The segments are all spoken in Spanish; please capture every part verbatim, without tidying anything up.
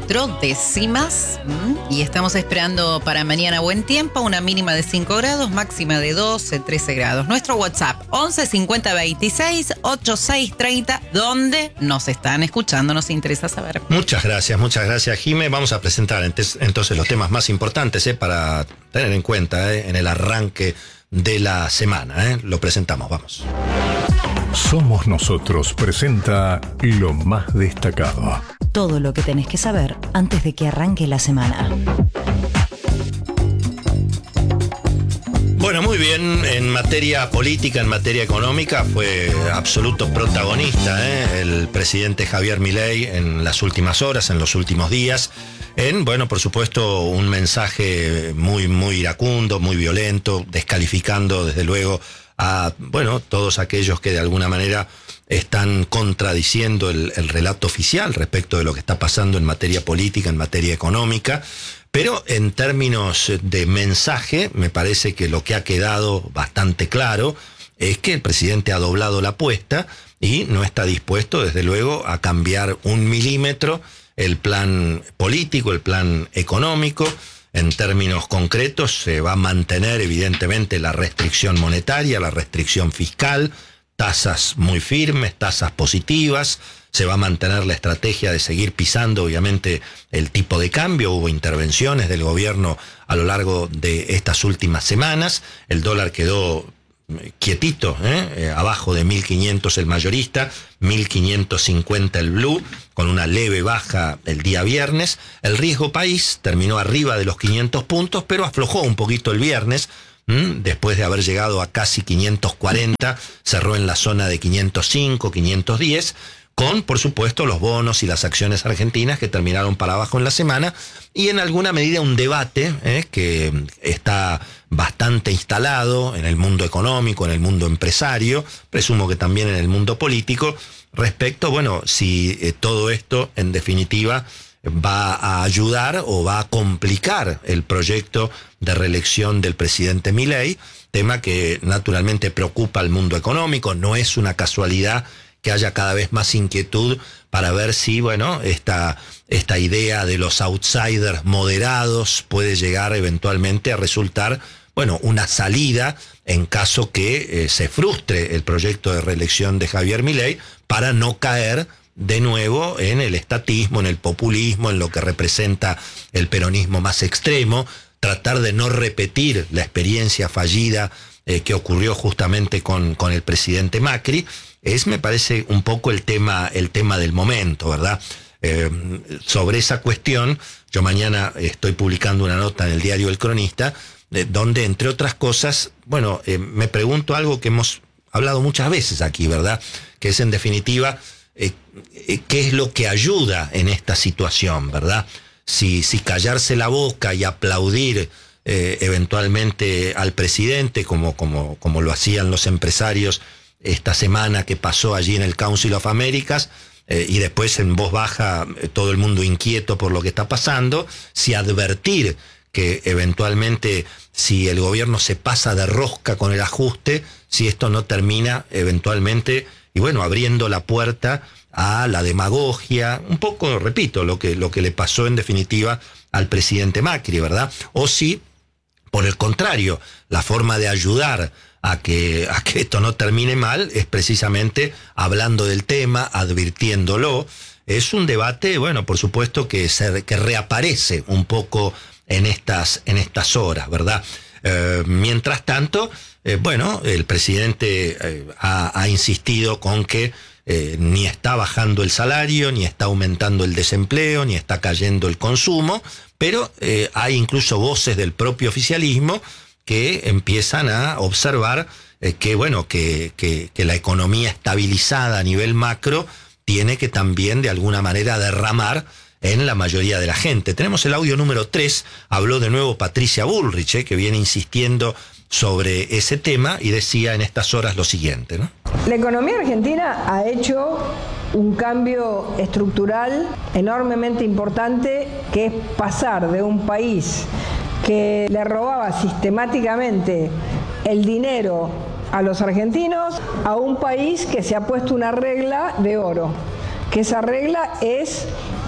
cuatro décimas. Y estamos esperando para mañana buen tiempo, una mínima de cinco grados, máxima de doce, trece grados. Nuestro WhatsApp, once cincuenta veintiséis ochenta y seis treinta, ¿dónde nos están escuchando? Nos interesa saber. Muchas gracias, muchas gracias, Jime. Vamos a presentar entonces los temas más importantes eh, para tener en cuenta eh, en el arranque de la semana. Eh. Lo presentamos, vamos. Somos Nosotros presenta lo más destacado. Todo lo que tenés que saber antes de que arranque la semana. Bueno, muy bien, en materia política, en materia económica, fue absoluto protagonista ¿eh? el presidente Javier Milei en las últimas horas, en los últimos días, en, bueno, por supuesto, un mensaje muy, muy iracundo, muy violento, descalificando desde luego a, bueno, todos aquellos que de alguna manera están contradiciendo el, el relato oficial respecto de lo que está pasando en materia política, en materia económica. Pero en términos de mensaje, me parece que lo que ha quedado bastante claro es que el presidente ha doblado la apuesta y no está dispuesto, desde luego, a cambiar un milímetro el plan político, el plan económico. En términos concretos, se va a mantener evidentemente la restricción monetaria, la restricción fiscal, tasas muy firmes, tasas positivas. Se va a mantener la estrategia de seguir pisando, obviamente, el tipo de cambio. Hubo intervenciones del gobierno a lo largo de estas últimas semanas. El dólar quedó quietito, ¿eh? Eh, abajo de mil quinientos el mayorista, mil quinientos cincuenta el blue, con una leve baja el día viernes. El riesgo país terminó arriba de los quinientos puntos, pero aflojó un poquito el viernes. ¿Mm? Después de haber llegado a casi quinientos cuarenta, cerró en la zona de quinientos cinco, quinientos diez, con, por supuesto, los bonos y las acciones argentinas que terminaron para abajo en la semana, y en alguna medida un debate ¿eh? que está bastante instalado en el mundo económico, en el mundo empresario, presumo que también en el mundo político, respecto, bueno, si eh, todo esto, en definitiva, va a ayudar o va a complicar el proyecto de reelección del presidente Milei, tema que naturalmente preocupa al mundo económico. No es una casualidad que haya cada vez más inquietud para ver si, bueno, esta, esta idea de los outsiders moderados puede llegar eventualmente a resultar, bueno, una salida en caso que eh, se frustre el proyecto de reelección de Javier Milei, para no caer de nuevo en el estatismo, en el populismo, en lo que representa el peronismo más extremo, tratar de no repetir la experiencia fallida eh, que ocurrió justamente con, con el presidente Macri. Es, me parece, un poco el tema, el tema del momento, ¿verdad? Eh, sobre esa cuestión, yo mañana estoy publicando una nota en el diario El Cronista, eh, donde, entre otras cosas, bueno, eh, me pregunto algo que hemos hablado muchas veces aquí, ¿verdad? Que es, en definitiva, eh, eh, ¿qué es lo que ayuda en esta situación, ¿verdad? Si, si callarse la boca y aplaudir eh, eventualmente al presidente, como, como, como lo hacían los empresarios esta semana que pasó allí en el Council of Americas, eh, y después en voz baja eh, todo el mundo inquieto por lo que está pasando, si advertir que eventualmente si el gobierno se pasa de rosca con el ajuste, si esto no termina eventualmente, y bueno, abriendo la puerta a la demagogia, un poco, repito, lo que, lo que le pasó en definitiva al presidente Macri, ¿verdad? O si, por el contrario, la forma de ayudar a que, a que esto no termine mal es precisamente hablando del tema, advirtiéndolo. Es un debate, bueno, por supuesto que, se, que reaparece un poco en estas, en estas horas, ¿verdad? Eh, mientras tanto, eh, bueno, el presidente eh, ha, ha insistido con que eh, ni está bajando el salario, ni está aumentando el desempleo, ni está cayendo el consumo, pero eh, hay incluso voces del propio oficialismo que empiezan a observar eh, que, bueno, que, que, que la economía estabilizada a nivel macro tiene que también de alguna manera derramar en la mayoría de la gente. Tenemos el audio número tres, habló de nuevo Patricia Bullrich, eh, que viene insistiendo sobre ese tema y decía en estas horas lo siguiente, ¿no? La economía argentina ha hecho un cambio estructural enormemente importante, que es pasar de un país que le robaba sistemáticamente el dinero a los argentinos a un país que se ha puesto una regla de oro, que esa regla es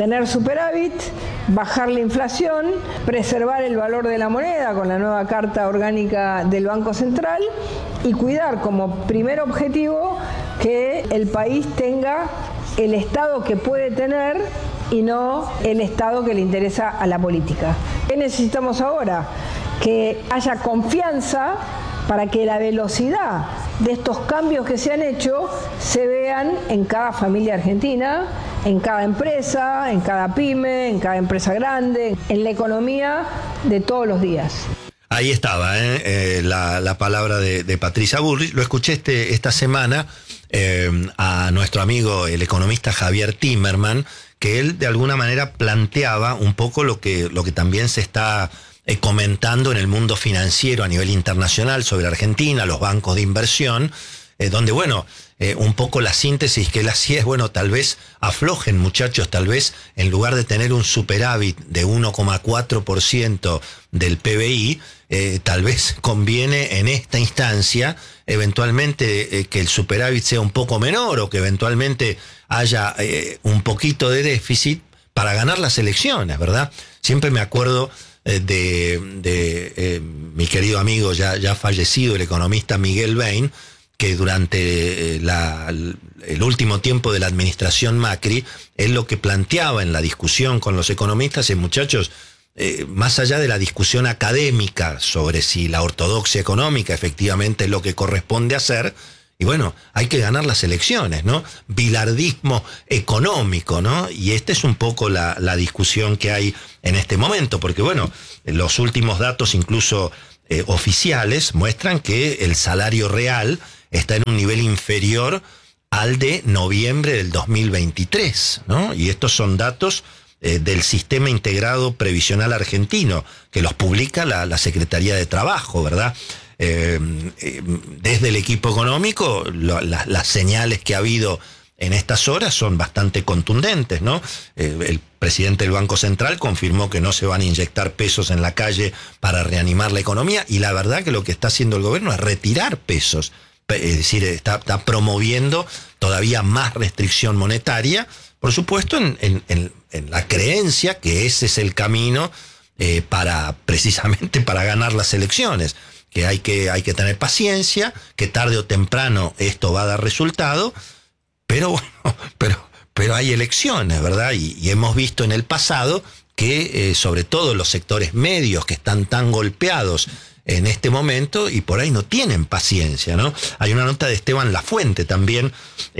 tener superávit, bajar la inflación, preservar el valor de la moneda con la nueva Carta Orgánica del Banco Central y cuidar como primer objetivo que el país tenga el Estado que puede tener y no el Estado que le interesa a la política. ¿Qué necesitamos ahora? Que haya confianza para que la velocidad de estos cambios que se han hecho se vean en cada familia argentina, en cada empresa, en cada pyme, en cada empresa grande, en la economía de todos los días. Ahí estaba ¿eh? Eh, la, la palabra de, de Patricia Bullrich. Lo escuché este, esta semana eh, a nuestro amigo, el economista Javier Timerman, que él de alguna manera planteaba un poco lo que, lo que también se está eh, comentando en el mundo financiero a nivel internacional sobre Argentina, los bancos de inversión, eh, donde, bueno, eh, un poco la síntesis que él hacía es, bueno, tal vez aflojen, muchachos, tal vez en lugar de tener un superávit de uno coma cuatro por ciento del P B I, eh, tal vez conviene en esta instancia eventualmente eh, que el superávit sea un poco menor o que eventualmente haya eh, un poquito de déficit para ganar las elecciones, ¿verdad? Siempre me acuerdo eh, de, de eh, mi querido amigo ya, ya fallecido, el economista Miguel Bain, que durante la, el último tiempo de la administración Macri, él lo que planteaba en la discusión con los economistas es, muchachos, eh, más allá de la discusión académica sobre si la ortodoxia económica efectivamente es lo que corresponde hacer, y bueno, hay que ganar las elecciones, ¿no? Bilardismo económico, ¿no? Y esta es un poco la, la discusión que hay en este momento, porque bueno, los últimos datos incluso eh, oficiales muestran que el salario real está en un nivel inferior al de noviembre del dos mil veintitrés, ¿no? Y estos son datos eh, del Sistema Integrado Previsional Argentino, que los publica la, la Secretaría de Trabajo, ¿verdad? Eh, eh, desde el equipo económico, lo, la, las señales que ha habido en estas horas son bastante contundentes, ¿no? Eh, el presidente del Banco Central confirmó que no se van a inyectar pesos en la calle para reanimar la economía, y la verdad que lo que está haciendo el gobierno es retirar pesos. Es decir, está, está promoviendo todavía más restricción monetaria, por supuesto en, en, en, en la creencia que ese es el camino eh, para precisamente para ganar las elecciones, que hay que hay que tener paciencia, que tarde o temprano esto va a dar resultado, pero bueno, pero pero hay elecciones, ¿verdad? Y, y hemos visto en el pasado que eh, sobre todo los sectores medios que están tan golpeados en este momento y por ahí no tienen paciencia, ¿no? Hay una nota de Esteban Lafuente también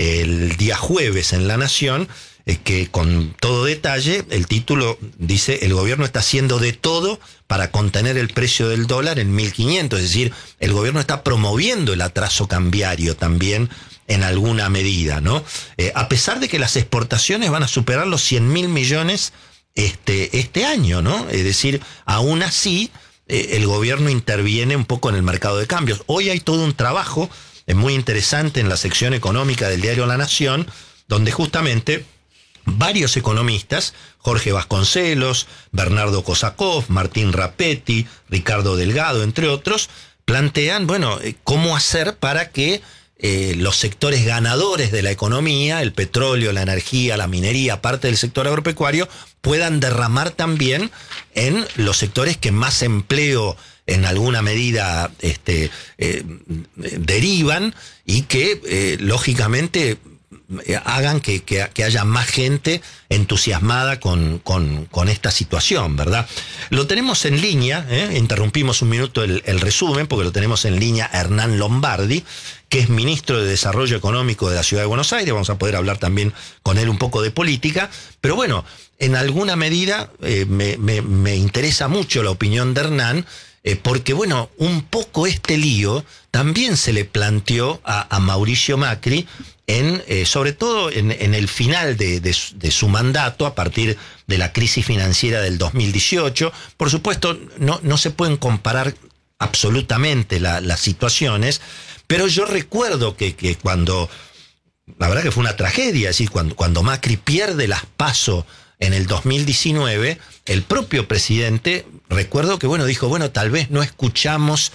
el día jueves en La Nación, eh, que con todo detalle, el título dice: el gobierno está haciendo de todo para contener el precio del dólar en mil quinientos, es decir, el gobierno está promoviendo el atraso cambiario también en alguna medida, ¿no? Eh, a pesar de que las exportaciones van a superar los cien mil millones este, este año, ¿no? Es decir, aún así, Eh, el gobierno interviene un poco en el mercado de cambios. Hoy hay todo un trabajo eh, muy interesante en la sección económica del diario La Nación, donde justamente varios economistas, Jorge Vasconcelos, Bernardo Kosakov, Martín Rapetti, Ricardo Delgado, entre otros, plantean, bueno, eh, cómo hacer para que eh, los sectores ganadores de la economía, el petróleo, la energía, la minería, parte del sector agropecuario, puedan derramar también en los sectores que más empleo en alguna medida este, eh, derivan y que eh, lógicamente eh, hagan que, que, que haya más gente entusiasmada con, con, con esta situación, ¿verdad? Lo tenemos en línea, ¿eh? Interrumpimos un minuto el, el resumen porque lo tenemos en línea Hernán Lombardi, que es ministro de Desarrollo Económico de la Ciudad de Buenos Aires. Vamos a poder hablar también con él un poco de política, pero bueno, en alguna medida eh, me, me, me interesa mucho la opinión de Hernán, eh, porque bueno, un poco este lío también se le planteó a, a Mauricio Macri, en, eh, sobre todo en, en el final de, de, de su mandato, a partir de la crisis financiera del dos mil dieciocho. Por supuesto, no, no se pueden comparar absolutamente la, las situaciones, pero yo recuerdo que, que cuando, la verdad que fue una tragedia, es decir, cuando, cuando Macri pierde las PASO en el dos mil diecinueve, el propio presidente, recuerdo que bueno, dijo, bueno, tal vez no escuchamos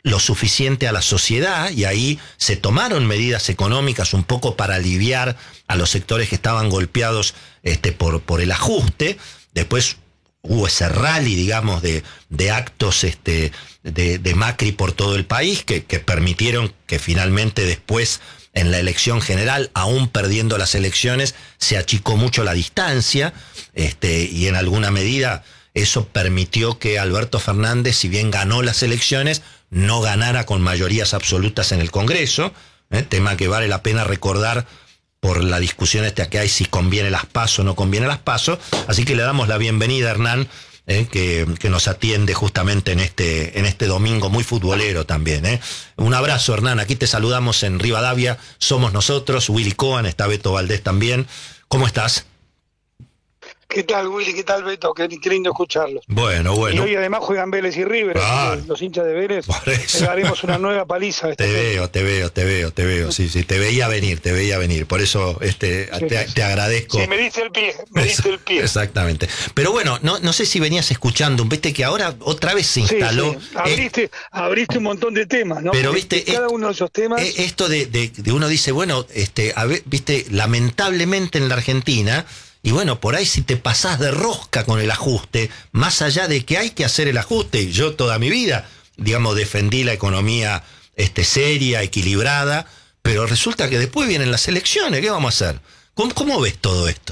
lo suficiente a la sociedad, y ahí se tomaron medidas económicas un poco para aliviar a los sectores que estaban golpeados este, por, por el ajuste. Después hubo ese rally, digamos, de, de actos este, de, de Macri por todo el país que, que permitieron que finalmente después, en la elección general, aún perdiendo las elecciones, se achicó mucho la distancia, este, y en alguna medida eso permitió que Alberto Fernández, si bien ganó las elecciones, no ganara con mayorías absolutas en el Congreso, ¿eh? Tema que vale la pena recordar por la discusión esta que hay si conviene las PASO o no conviene las PASO. Así que le damos la bienvenida a Hernán, eh, que, que nos atiende justamente en este, en este domingo muy futbolero también. Eh. Un abrazo, Hernán. Aquí te saludamos en Rivadavia. Somos nosotros, Willy Cohen, está Beto Valdés también. ¿Cómo estás? ¿Qué tal, Willy? ¿Qué tal, Beto? Qué, qué lindo escucharlos. Bueno, bueno. Y hoy además juegan Vélez y River, ah, así que los hinchas de Vélez le daremos una nueva paliza. Te veo, te veo, te veo, te veo. Sí, sí, te veía venir, te veía venir. Por eso este, sí, te, te agradezco. Sí, me diste el pie, me diste el pie. Exactamente. Pero bueno, no, no sé si venías escuchando, viste que ahora otra vez se instaló. Sí, sí. Abriste, eh, abriste un montón de temas, ¿no? Pero viste, cada es, uno de esos temas. Esto de, de, de uno dice, bueno, este, a ver, viste, lamentablemente en la Argentina. Y bueno, por ahí si te pasás de rosca con el ajuste, más allá de que hay que hacer el ajuste, y yo toda mi vida, digamos, defendí la economía este, seria, equilibrada, pero resulta que después vienen las elecciones, ¿qué vamos a hacer? ¿Cómo, cómo ves todo esto?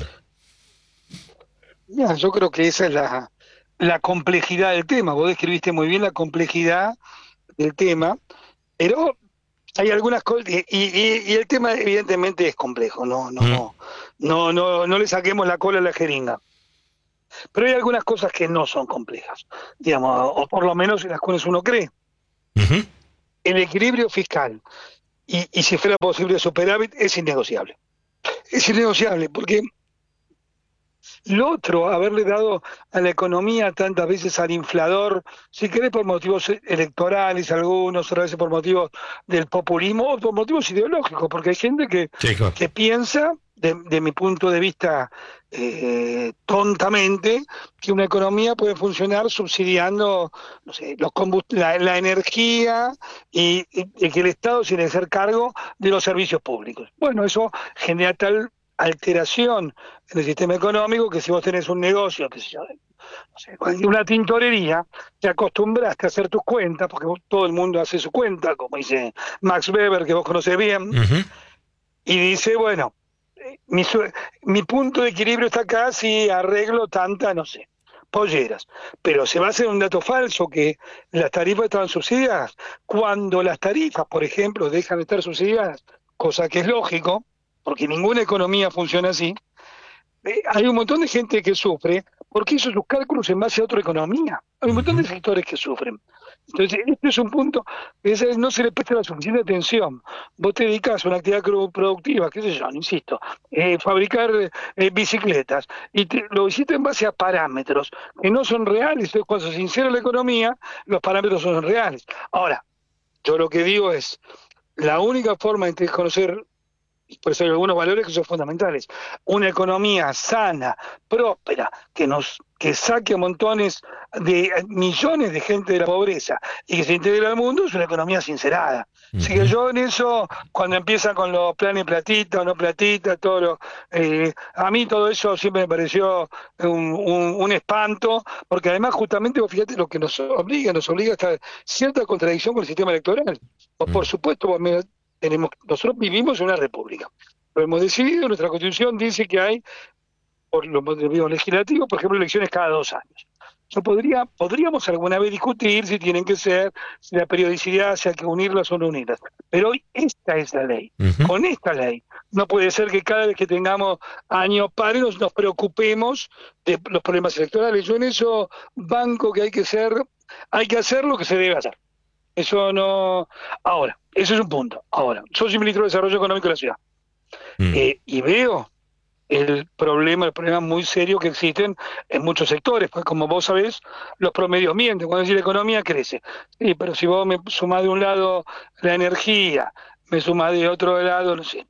Ya, yo creo que esa es la, la complejidad del tema. Vos describiste muy bien la complejidad del tema, pero hay algunas cosas, y, y, y el tema evidentemente es complejo, no, no, mm. no, no, no, no le saquemos la cola a la jeringa. Pero hay algunas cosas que no son complejas, digamos, o por lo menos en las cuales uno cree. Uh-huh. El equilibrio fiscal, y, y si fuera posible superávit, es innegociable. Es innegociable, porque lo otro, haberle dado a la economía tantas veces al inflador, si querés por motivos electorales, algunos, otras veces por motivos del populismo, o por motivos ideológicos, porque hay gente que, Chico. que piensa, de, de mi punto de vista, eh, tontamente, que una economía puede funcionar subsidiando, no sé, los combust- la, la energía y, y, y que el Estado se debe hacer cargo de los servicios públicos. Bueno, eso genera tal alteración en el sistema económico que si vos tenés un negocio, qué sé yo, no sé, una tintorería, te acostumbraste a hacer tus cuentas, porque vos, todo el mundo hace su cuenta, como dice Max Weber, que vos conocés bien, uh-huh. y dice, bueno, mi, mi punto de equilibrio está acá si arreglo tanta, no sé, polleras, pero se va a hacer un dato falso que las tarifas estaban subsidiadas. Cuando las tarifas, por ejemplo, dejan de estar subsidiadas, cosa que es lógico, porque ninguna economía funciona así, eh, hay un montón de gente que sufre porque hizo sus cálculos en base a otra economía. Hay un montón de sectores que sufren. Entonces, este es un punto que es, no se le presta la suficiente atención. Vos te dedicás a una actividad productiva, qué sé yo, insisto, eh, fabricar eh, bicicletas, y te, lo hiciste en base a parámetros que no son reales. Entonces, cuando se sincera la economía, los parámetros son reales. Ahora, yo lo que digo es, la única forma de conocer, por eso hay algunos valores que son fundamentales, una economía sana, próspera, que nos que saque a montones de millones de gente de la pobreza y que se integre al mundo, es una economía sincerada. Uh-huh. Así que yo en eso, cuando empiezan con los planes platita o no platita, todo lo, eh, a mí todo eso siempre me pareció un, un, un espanto, porque además justamente, vos fíjate, lo que nos obliga, nos obliga a esta cierta contradicción con el sistema electoral. Uh-huh. Por supuesto, vos me, tenemos, nosotros vivimos en una república, lo hemos decidido, nuestra constitución dice que hay, por los motivos legislativos, por ejemplo, elecciones cada dos años. Yo podría, podríamos alguna vez discutir si tienen que ser, si la periodicidad, si hay que unirlas o no unirlas, pero hoy esta es la ley. Uh-huh. Con esta ley no puede ser que cada vez que tengamos años pares nos, nos preocupemos de los problemas electorales. Yo en eso banco que hay que ser, hay que hacer lo que se debe hacer. Eso no. Ahora, eso es un punto. Ahora, yo soy ministro de Desarrollo Económico de la ciudad. Mm. Eh, y veo el problema, el problema muy serio que existen en muchos sectores, porque como vos sabés, los promedios mienten. Cuando decís la economía crece. Sí, pero si vos me sumás de un lado la energía, me sumás de otro lado, no sé,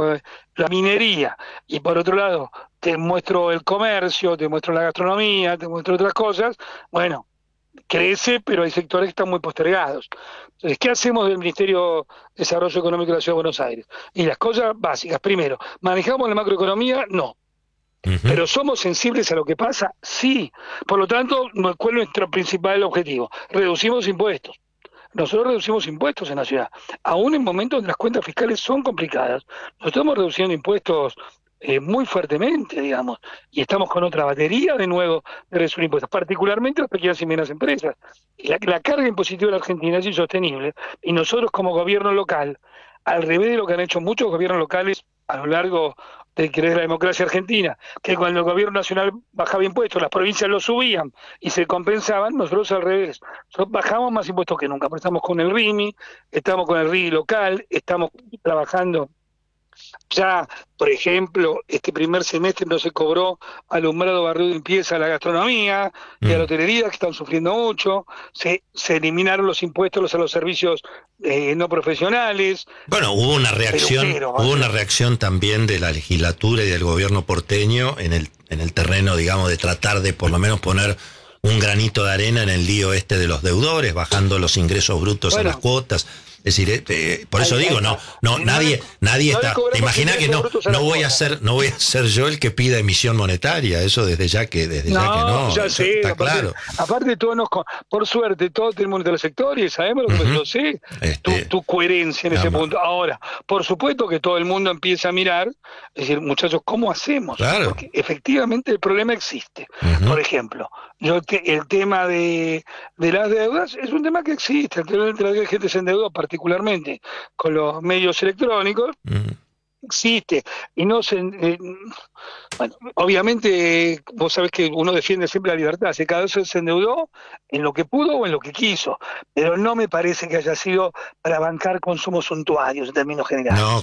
la minería, y por otro lado te muestro el comercio, te muestro la gastronomía, te muestro otras cosas, bueno, crece, pero hay sectores que están muy postergados. Entonces, ¿qué hacemos del Ministerio de Desarrollo Económico de la Ciudad de Buenos Aires? Y las cosas básicas, primero, ¿manejamos la macroeconomía? No. Uh-huh. ¿Pero somos sensibles a lo que pasa? Sí. Por lo tanto, ¿cuál es nuestro principal objetivo? Reducimos impuestos. Nosotros reducimos impuestos en la ciudad, aún en momentos donde las cuentas fiscales son complicadas. Nosotros estamos reduciendo impuestos eh, muy fuertemente, digamos, y estamos con otra batería de nuevo de reducir impuestos, particularmente las pequeñas y medianas empresas. La, la carga impositiva de la Argentina es insostenible, y nosotros como gobierno local, al revés de lo que han hecho muchos gobiernos locales a lo largo de que es la democracia argentina, que cuando el gobierno nacional bajaba impuestos, las provincias lo subían y se compensaban, nosotros al revés, nosotros bajamos más impuestos que nunca, pero estamos con el R I M I, estamos con el R I I local, estamos trabajando ya, por ejemplo, este primer semestre no se cobró alumbrado, barrido de limpieza a la gastronomía y a la hotelería, que están sufriendo mucho, se, se eliminaron los impuestos a los servicios eh, no profesionales. Bueno, hubo una reacción, pero, pero, hubo una reacción también de la legislatura y del gobierno porteño en el, en el terreno, digamos, de tratar de por lo menos poner un granito de arena en el lío este de los deudores, bajando los ingresos brutos bueno, a las cuotas. Es decir, eh, por eso ay, digo, ay, no, no, no nadie, no, nadie no está. ¿Te imaginas que no, no voy a ser, no voy a ser yo el que pida emisión monetaria? Eso desde ya que, desde no, ya que no. Ya sé, está aparte, claro. Aparte todos nos, por suerte, todos tenemos el sector y sabemos lo que uh-huh. yo sé, este, tu, tu coherencia en ese ama. punto. Ahora, por supuesto que todo el mundo empieza a mirar, es decir, muchachos, ¿cómo hacemos? Claro. Porque efectivamente el problema existe. Uh-huh. Por ejemplo, yo te, el tema de, de las deudas es un tema que existe. El tema de la gente se endeudó particularmente con los medios electrónicos, mm. existe, y no se... Eh, bueno, obviamente, vos sabés que uno defiende siempre la libertad, si cada vez se endeudó en lo que pudo o en lo que quiso, pero no me parece que haya sido para bancar consumos suntuarios en términos generales. No,